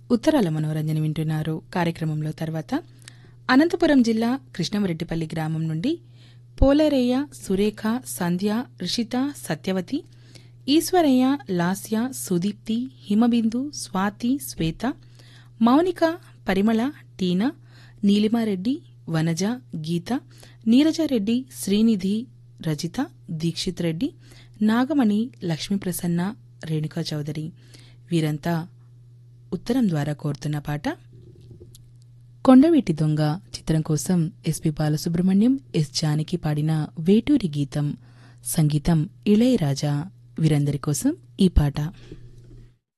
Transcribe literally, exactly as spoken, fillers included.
ఉత్తరాల మనోరంజన వింటున్నారు. కార్యక్రమంలో తర్వాత అనంతపురం జిల్లా కృష్ణమరెడ్డిపల్లి గ్రామం నుండి పోలేరయ్య, సురేఖ, సంధ్య, రిషిత, సత్యవతి, ఈశ్వరయ్య, లాస్య, సుదీప్తి, హిమబిందు, స్వాతి, శ్వేత, మౌనిక, పరిమళ, టీనా, నీలిమారెడ్డి, వనజ, గీత, నీరజారెడ్డి, శ్రీనిధి, రజిత, దీక్షిత్ రెడ్డి, నాగమణి, లక్ష్మీప్రసన్న, రేణుకా చౌదరి వీరంతా ఉత్తరం ద్వారా కోరుతున్న పాట కొండవీటి దొంగ చిత్రం కోసం ఎస్పి బాలసుబ్రహ్మణ్యం, ఎస్ జానకి పాడిన వేటూరి గీతం, సంగీతం ఇళయరాజా. వీరందరి కోసం ఈ పాట.